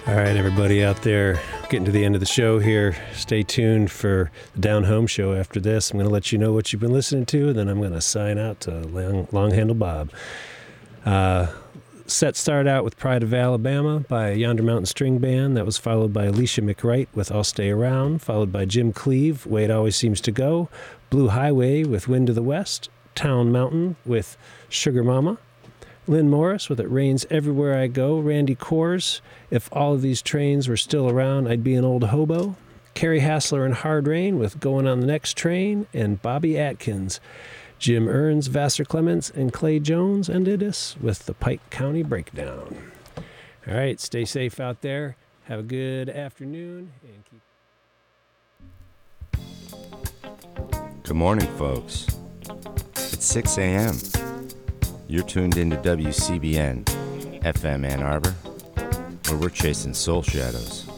All right, everybody out there, getting to the end of the show here. Stay tuned for the Down Home show after this. I'm going to let you know what you've been listening to, and then I'm going to sign out to Long Handle Bob. Set started out with Pride of Alabama by Yonder Mountain String Band. That was followed by Alicia McWright with I'll Stay Around, followed by Jim Cleve, Way It Always Seems to Go, Blue Highway with Wind to the West, Town Mountain with Sugar Mama, Lynn Morris with It Rains Everywhere I Go, Randy Coors, If All of These Trains Were Still Around, I'd Be an Old Hobo, Kerry Hassler and Hard Rain with Going on the Next Train, and Bobby Atkins, Jim Earns, Vassar Clements, and Clay Jones ended us with the Pike County Breakdown. All right, stay safe out there. Have a good afternoon. And keep... Good morning, folks. It's 6 a.m. You're tuned into WCBN, FM Ann Arbor, where we're chasing soul shadows.